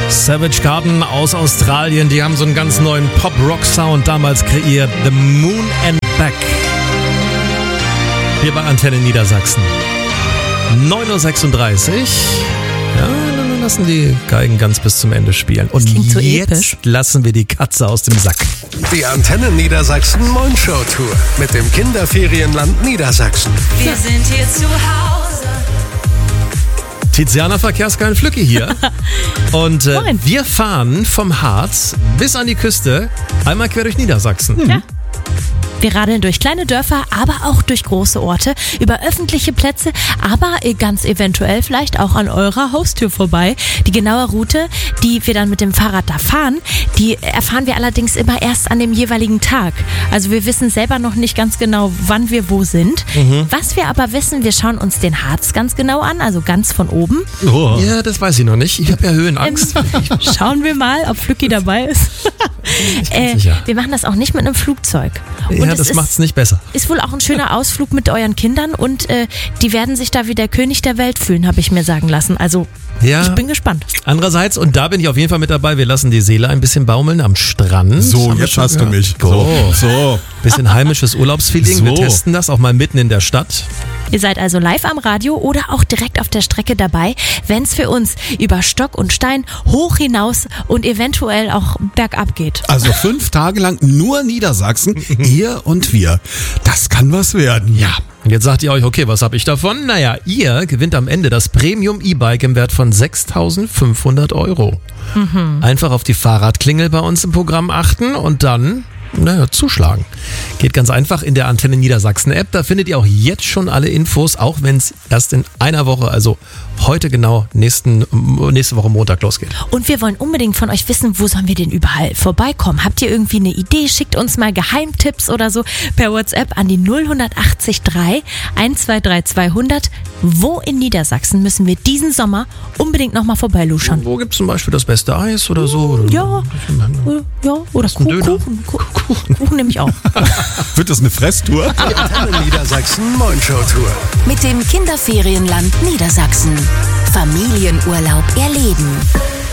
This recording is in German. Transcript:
Savage Garden aus Australien, die haben so einen ganz neuen Pop-Rock-Sound damals kreiert. The Moon and Back. Hier bei Antenne Niedersachsen. 9.36 Uhr. Ja, dann lassen die Geigen ganz bis zum Ende spielen. Und so jetzt episch. lassen wir die Katze aus dem Sack. Die Antenne Niedersachsen Mondshow Tour mit dem Kinderferienland Niedersachsen. Wir sind hier zu Hause. Tiziana Verkehrsgeil Flücki hier. Und Moin. wir fahren vom Harz bis an die Küste, einmal quer durch Niedersachsen. Ja. Wir radeln durch kleine Dörfer, aber auch durch große Orte, über öffentliche Plätze, aber ganz eventuell vielleicht auch an eurer Haustür vorbei. Die genaue Route, die wir dann mit dem Fahrrad da fahren, die erfahren wir allerdings immer erst an dem jeweiligen Tag. Also wir wissen selber noch nicht ganz genau, wann wir wo sind. Was wir aber wissen, wir schauen uns den Harz ganz genau an, also ganz von oben. Oh. Ja, das weiß ich noch nicht. Ich habe ja Höhenangst. Schauen wir mal, ob Flücki dabei ist. sicher. Wir machen das auch nicht mit einem Flugzeug. Ja, das macht's nicht besser. Ist wohl auch ein schöner Ausflug mit euren Kindern und die werden sich da wie der König der Welt fühlen, habe ich mir sagen lassen. Also Ja. ich bin gespannt. Andererseits, und da bin ich auf jeden Fall mit dabei, wir lassen die Seele ein bisschen baumeln am Strand. So, Haben wir jetzt schon hast du gehört. mich. So. Bisschen heimisches Urlaubsfeeling. Wir So. testen das auch mal mitten in der Stadt. Ihr seid also live am Radio oder auch direkt auf der Strecke dabei, wenn es für uns über Stock und Stein hoch hinaus und eventuell auch bergab geht. Also 5 Tage lang nur Niedersachsen, ihr und wir. Das kann was werden. Ja. Und jetzt sagt ihr euch, okay, was habe ich davon? Naja, ihr gewinnt am Ende das Premium E-Bike im Wert von 6.500 Euro. Einfach auf die Fahrradklingel bei uns im Programm achten und dann, zuschlagen. Geht ganz einfach in der Antenne Niedersachsen App. Da findet ihr auch jetzt schon alle Infos, auch wenn es erst in einer Woche, also heute genau, nächste Woche Montag losgeht. Und wir wollen unbedingt von euch wissen, wo sollen wir denn überall vorbeikommen? Habt ihr irgendwie eine Idee? Schickt uns mal Geheimtipps oder so per WhatsApp an die 0183 123 200. Wo in Niedersachsen müssen wir diesen Sommer unbedingt nochmal vorbeiluschern? Wo gibt's zum Beispiel das beste Eis oder so? Ja, oder ein Döner? Kuchen nehme ich auch. Wird das eine Fresstour? Die Antenne Niedersachsen Mondshow Tour. Mit dem Kinderferienland Niedersachsen. Familienurlaub erleben.